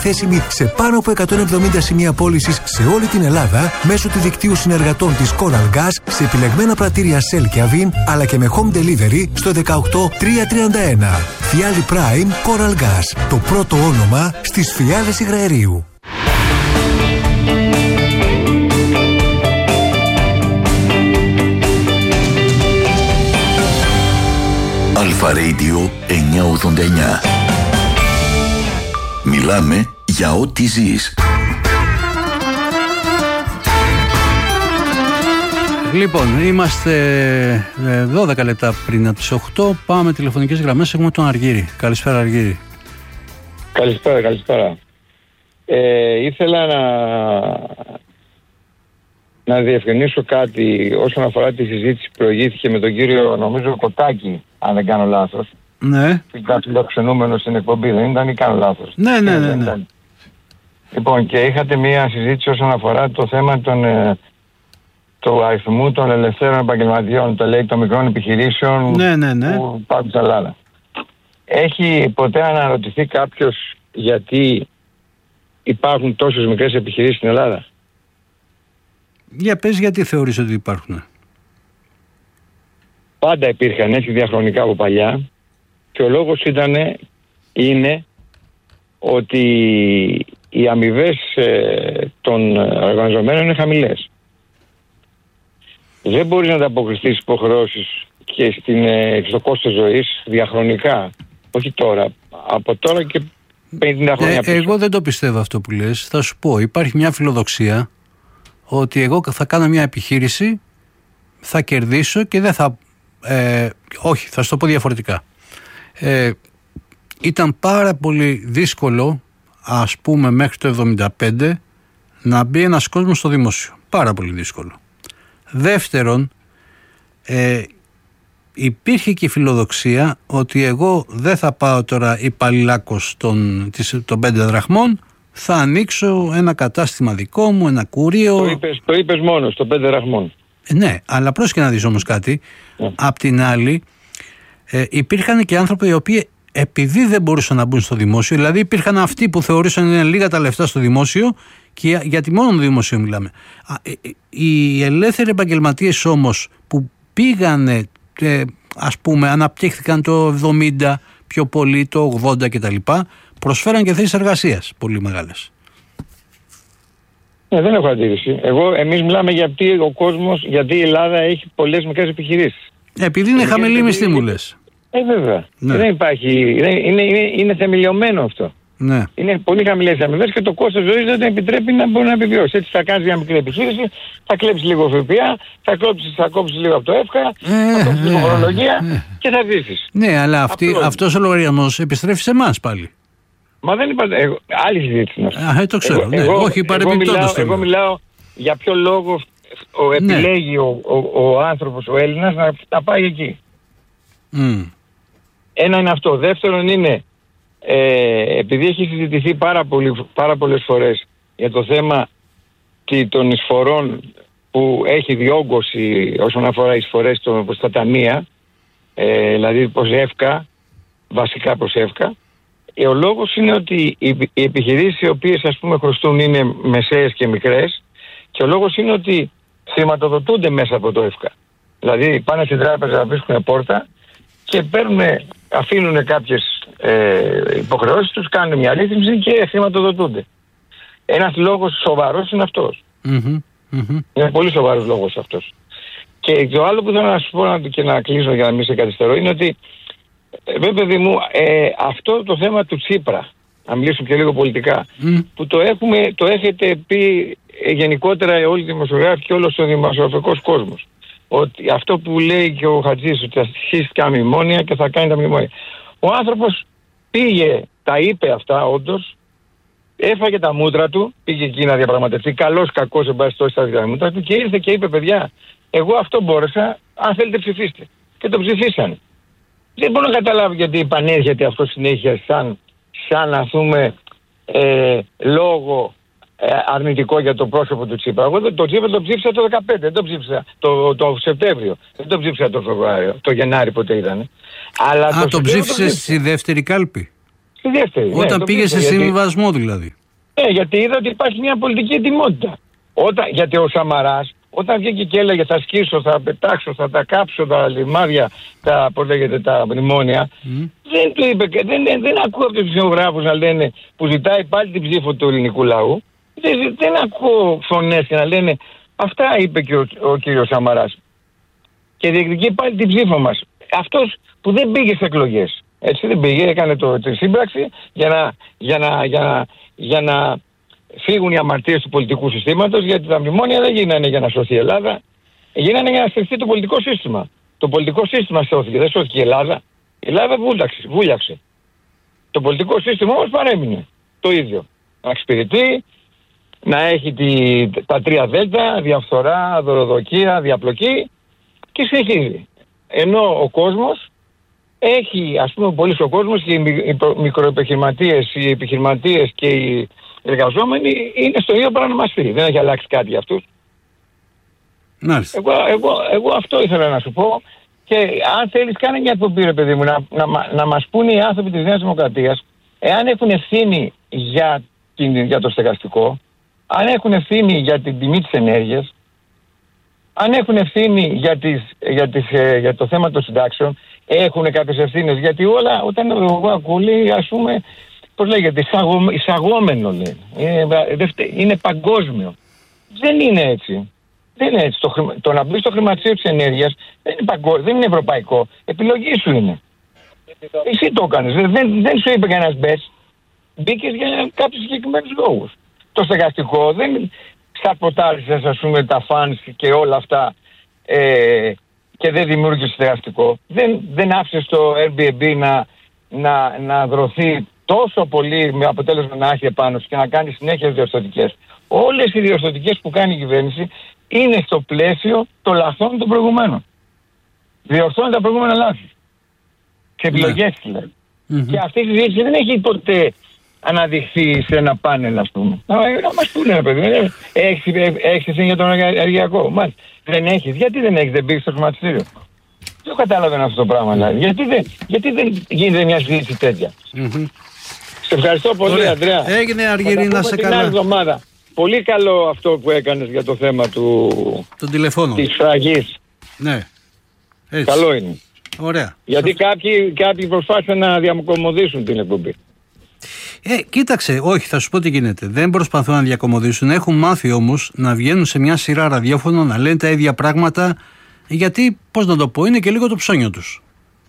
διαθέσιμη σε πάνω από 170 σημεία πώλησης σε όλη την Ελλάδα μέσω του δικτύου συνεργατών της Coral Gas σε επιλεγμένα πρατήρια Shell και Avin, αλλά και με home delivery στο 18331. Φιάλη Prime Coral Gas. Το πρώτο όνομα στις φιάλες υγραερίου. Αλφα Radio 989. Μιλάμε για ό,τι ζεις. Λοιπόν, είμαστε 12 λεπτά πριν από τις 8. Πάμε τηλεφωνικές γραμμές. Έχουμε τον Αργύρη. Καλησπέρα, Αργύρη. Καλησπέρα. Ήθελα να διευκρινίσω κάτι όσον αφορά τη συζήτηση που προηγήθηκε με τον κύριο, νομίζω, Κοτάκη, αν δεν κάνω λάθος. Ναι. Ήταν φιλοξενούμενο στην εκπομπή, δεν ήταν, ή κάνω λάθος? Ναι. Λοιπόν, και είχατε μία συζήτηση όσον αφορά το θέμα του αριθμού των ελευθέρων επαγγελματιών, των μικρών επιχειρήσεων που υπάρχουν στην Ελλάδα. Έχει ποτέ αναρωτηθεί κάποιος γιατί υπάρχουν τόσες μικρές επιχειρήσεις στην Ελλάδα? Για πες, γιατί θεωρείς ότι υπάρχουν? Πάντα υπήρχαν έτσι διαχρονικά από παλιά, και ο λόγος είναι ότι οι αμοιβές των εργαζομένων είναι χαμηλές. Δεν μπορείς να ανταποκριθείς υποχρεώσεις και στο κόστος ζωής διαχρονικά, όχι τώρα, από τώρα και 50 χρόνια πίσω. Εγώ δεν το πιστεύω αυτό που λες. Θα σου πω, υπάρχει μια φιλοδοξία ότι εγώ θα κάνω μια επιχείρηση, θα κερδίσω και δεν θα... όχι, θα σου το πω διαφορετικά. Ήταν πάρα πολύ δύσκολο, ας πούμε μέχρι το 1975, να μπει ένας κόσμος στο δημόσιο. Πάρα πολύ δύσκολο. Δεύτερον, υπήρχε και η φιλοδοξία ότι εγώ δεν θα πάω τώρα υπαλληλάκος των 5 δραχμών, θα ανοίξω ένα κατάστημα δικό μου, ένα κούριο. Το είπες μόνο, στο 5 δραχμών. Ναι, αλλά πρόσεχε να δεις όμως κάτι. Απ' την άλλη, υπήρχαν και άνθρωποι οι οποίοι, επειδή δεν μπορούσαν να μπουν στο δημόσιο, δηλαδή υπήρχαν αυτοί που θεωρούσαν είναι λίγα τα λεφτά στο δημόσιο, και γιατί μόνο το δημόσιο μιλάμε. Οι ελεύθεροι επαγγελματίες όμως που πήγανε, ας πούμε, αναπτύχθηκαν το 70 πιο πολύ, το 80 κτλ., προσφέραν και θέσεις εργασίας πολύ μεγάλες. Δεν έχω αντίρρηση. Εμείς μιλάμε γιατί γιατί η Ελλάδα έχει πολλές μικρές επιχειρήσεις. Επειδή είναι χαμηλή μισθή, μου λες. Βέβαια. Ναι. Δεν υπάρχει. Είναι θεμελιωμένο αυτό. Ναι. Είναι πολύ χαμηλές αμοιβές και το κόστος ζωής δεν επιτρέπει να μπορεί να επιβιώσει. Έτσι θα κάνεις μια μικρή επιχείρηση, θα κλέψεις λίγο ΦΠΑ, θα κόψεις λίγο από το ΕΦΚΑ, θα κόψεις λίγο φορολογία και θα ζήσεις. Ναι, αλλά αυτός ο λογαριασμός επιστρέφει σε εμάς πάλι. Μα δεν είπα. Άλλη συζήτηση είναι αυτή. Το ξέρω. Όχι παρεμπιπτόντως. Εγώ μιλάω για ποιο λόγο επιλέγει ο άνθρωπος, ο Έλληνας, να πάει εκεί. Ένα είναι αυτό. Δεύτερον είναι, επειδή έχει συζητηθεί πάρα πολλές φορές για το θέμα των εισφορών που έχει διόγκωση όσον αφορά εισφορές προς τα ταμεία, δηλαδή προς ΕΦΚΑ, βασικά προς ΕΦΚΑ, ο λόγος είναι ότι οι επιχειρήσεις οι οποίες, ας πούμε, χρωστούν είναι μεσαίες και μικρές, και ο λόγος είναι ότι χρηματοδοτούνται μέσα από το ΕΦΚΑ. Δηλαδή πάνε στην τράπεζα να βρίσκουν πόρτα και αφήνουν κάποιες υποχρεώσεις τους, κάνουν μια ρύθμιση και χρηματοδοτούνται. Ένας λόγος σοβαρός είναι αυτός. Είναι πολύ σοβαρός λόγος αυτός. Και το άλλο που θέλω να σου πω και να κλείσω για να μην σε καθυστερώ είναι ότι βέβαια, παιδί μου, αυτό το θέμα του Τσίπρα, να μιλήσουμε και λίγο πολιτικά, που το έχετε πει γενικότερα όλοι οι δημοσιογράφοι και όλος ο δημοσιογραφικός κόσμος, ότι αυτό που λέει και ο Χατζής, ότι θα στοιχήσει τα μνημόνια και θα κάνει τα μνημόνια. Ο άνθρωπος πήγε, τα είπε αυτά όντως, έφαγε τα μούτρα του, πήγε εκεί να διαπραγματευτεί, καλός κακός εν πάση τόσο τα μούτρα του, και ήρθε και είπε, παιδιά, εγώ αυτό μπόρεσα, αν θέλετε ψηφίστε. Και το ψηφίσανε. Δεν μπορώ να καταλάβω γιατί επανέρχεται αυτό συνέχεια σαν να πούμε λόγο αρνητικό για το πρόσωπο του Τσίπρα. Εγώ το Τσίπρα το ψήφισα το 2015, δεν το ψήφισα το Σεπτέμβριο, δεν το ψήφισα το Φεβρουάριο, το Γενάρη πότε ήταν. Αλλά το ψήφισες στη δεύτερη κάλπη. Στη δεύτερη. Όταν πήγε σε συμβιβασμό δηλαδή. Γιατί είδα ότι υπάρχει μια πολιτική ετοιμότητα. Γιατί ο Σαμαράς, όταν βγήκε και έλεγε θα σκίσω, θα πετάξω, θα τα κάψω τα λιμάδια, τα μνημόνια, δεν του είπε, δεν ακούω από τους δημοσιογράφους να λένε, που ζητάει πάλι την ψήφο του ελληνικού λαού, δεν ακούω φωνές και να λένε αυτά είπε και ο κύριος Σαμαράς. Και διεκδικεί πάλι την ψήφο μας. Αυτός που δεν πήγε σε εκλογές. Έτσι δεν πήγε, έκανε τη σύμπραξη για να φύγουν οι αμαρτίες του πολιτικού συστήματος, γιατί τα μνημόνια δεν γίνανε για να σωθεί η Ελλάδα, γίνανε για να στηριχθεί το πολιτικό σύστημα. Το πολιτικό σύστημα σώθηκε, δεν σώθηκε η Ελλάδα. Η Ελλάδα βούλιαξε. Το πολιτικό σύστημα όμως παρέμεινε το ίδιο. Να εξυπηρετεί, να έχει τα 3 δέλτα, διαφθορά, δωροδοκία, διαπλοκή και συνεχίζει. Ενώ ο κόσμος έχει, ας πούμε, πολύ ο κόσμος και οι μικροεπιχειρηματίες, οι επιχειρηματίες και οι εργαζόμενοι είναι στο ίδιο παρανομαστή. Δεν έχει αλλάξει κάτι για αυτούς. Εγώ αυτό ήθελα να σου πω. Και αν θέλεις, κάνε μια εκπομπή, ρε παιδί μου, να μας πούνε οι άνθρωποι της Νέας Δημοκρατίας, εάν έχουν ευθύνη για το στεγαστικό, αν έχουν ευθύνη για την τιμή της ενέργειας, αν έχουν ευθύνη για το θέμα των συντάξεων, έχουν κάποιες ευθύνες. Γιατί όλα, όταν εγώ ακούω, ας πούμε, πώς λέγεται, εισαγόμενο λέει. Είναι παγκόσμιο. Δεν είναι έτσι. Δεν είναι έτσι. Το να μπει στο χρηματιστήριο της ενέργειας δεν είναι ευρωπαϊκό. Επιλογή σου είναι. Εσύ το έκανες. Δεν σου είπε κανένας μπες. Μπήκες για κάποιους συγκεκριμένους λόγους. Το στεγαστικό δεν σαρποτάρισες, ας πούμε, τα φανς και όλα αυτά και δεν δημιούργησε στεγαστικό. Δεν άφησες το Airbnb να δρωθεί τόσο πολύ με αποτέλεσμα να έχει επάνω και να κάνει συνέχεια διορθωτικές. Όλες οι διορθωτικές που κάνει η κυβέρνηση είναι στο πλαίσιο των λαθών των προηγουμένων. Διορθώνει τα προηγούμενα λάθη. Και επιλογές δηλαδή. Και αυτή η συζήτηση δεν έχει ποτέ αναδειχθεί σε ένα πάνελ, ας πούμε. Να μας πούνε, ρε παιδί, έχεις ευθύνη για τον ενεργειακό. Μάλιστα. Δεν έχεις. Γιατί δεν έχεις, δεν πήγες στο χρηματιστήριο. Δεν κατάλαβα αυτό το πράγμα, δηλαδή. Γιατί δεν γίνεται μια συζήτηση τέτοια. Σε ευχαριστώ πολύ, Ανδρέα. Έγινε, Αργυρή, να σε καλά. Εβδομάδα. Πολύ καλό αυτό που έκανες για το θέμα των τηλεφώνων. Της φραγής. Ναι. Έτσι. Καλό είναι. Ωραία. Γιατί κάποιοι προσπάθησαν να διακομωδήσουν την εκπομπή. Κοίταξε, όχι, θα σου πω τι γίνεται. Δεν προσπαθούν να διακομωδήσουν. Έχουν μάθει όμως να βγαίνουν σε μια σειρά ραδιόφωνο να λένε τα ίδια πράγματα. Γιατί, πώς να το πω, είναι και λίγο το ψώνιο τους.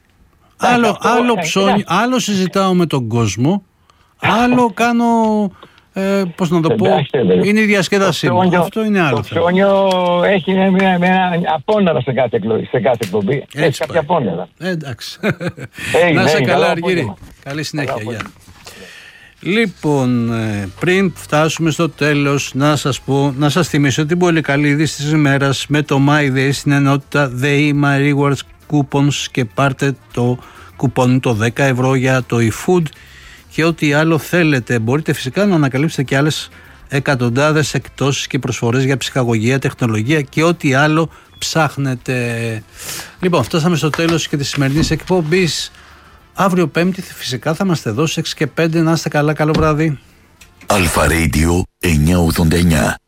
Άλλο συζητάω με τον κόσμο, άλλο κάνω. Πώς να το πω, είναι η διασκέδασή μου. Αυτό είναι άλλο. Το ψώνιο έχει μια απόνερα σε κάθε εκπομπή. Έχει κάποια απόνερα. Εντάξει. Να είσαι καλά, Αργύρη. Καλή συνέχεια. Γεια. Λοιπόν, πριν φτάσουμε στο τέλος, να σας θυμίσω την πολύ καλή είδηση της ημέρας με το MyDay στην ενότητα The My Rewards Coupons και πάρτε το κουπόνι το 10 ευρώ για το eFood και ό,τι άλλο θέλετε. Μπορείτε φυσικά να ανακαλύψετε και άλλες εκατοντάδες εκπτώσεις και προσφορές για ψυχαγωγία, τεχνολογία και ό,τι άλλο ψάχνετε. Λοιπόν, φτάσαμε στο τέλος και της σημερινής εκπομπής. Αύριο Πέμπτη φυσικά θα είμαστε εδώ στις 6 και 5. Να είστε καλά, καλό βράδυ. Αλφα Radio 989.